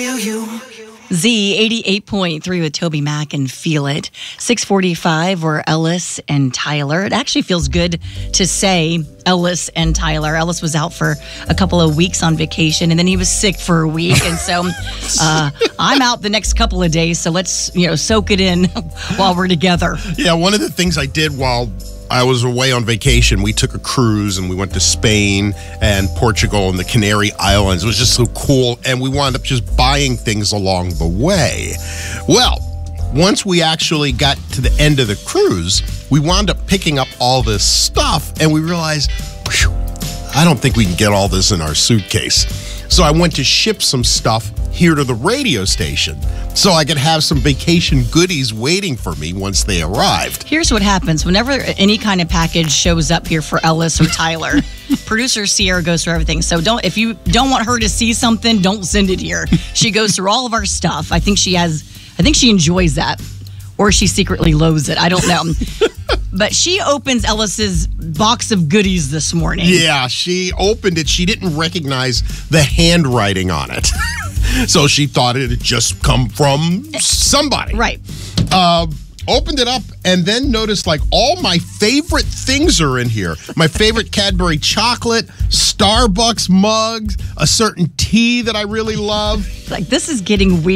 Z 88.3 with Toby Mac and Feel It. 645 were Ellis and Tyler. It actually feels good to say Ellis and Tyler. Ellis was out for a couple of weeks on vacation, and then he was sick for a week. And so I'm out the next couple of days. So let's, soak it in while we're together. Yeah, one of the things I did while I was away on vacation, we took a cruise and we went to Spain and Portugal and the Canary Islands. It was just so cool. And we wound up just buying things along the way. Well, once we actually got to the end of the cruise, we wound up picking up all this stuff and we realized, I don't think we can get all this in our suitcase. So I went to ship some stuff here to the radio station so I could have some vacation goodies waiting for me once they arrived. Here's what happens. Whenever any kind of package shows up here for Ellis or Tyler, producer Sierra goes through everything. So if you don't want her to see something, don't send it here. She goes through all of our stuff. I think she enjoys that. Or she secretly loathes it. I don't know. But she opens Ellis's box of goodies this morning. Yeah, she opened it. She didn't recognize the handwriting on it. So she thought it had just come from somebody. Right. Opened it up and then noticed all my favorite things are in here. My favorite Cadbury chocolate, Starbucks mugs, a certain tea that I really love. This is getting weird.